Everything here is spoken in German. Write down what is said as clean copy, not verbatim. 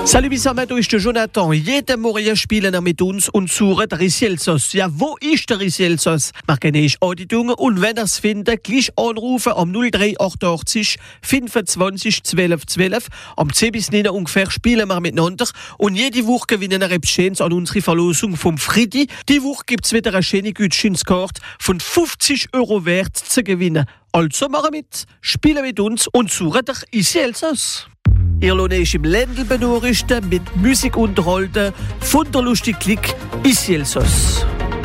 Salut zusammen, du ist der Jonathan. Jeden Morgen spielen wir mit uns und suchen den Risielsos. Ja, wo ist der Risielsos? Machen eine Auditung und wenn ihr es findet, gleich anrufen am 0388 25 12 12. Am 10 bis 9 ungefähr spielen wir miteinander und jede Woche gewinnen wir etwas Schönes an unsere Verlosung vom Friedi. Die Woche gibt es wieder eine schöne Gutscheinskarte von 50 € wert zu gewinnen. Also machen mit, spielen mit uns und suchen den Risielsos. Ihr Lohne ist im Ländl benorichten, mit Musik unterhalten, von der lustig Klick Isielsos.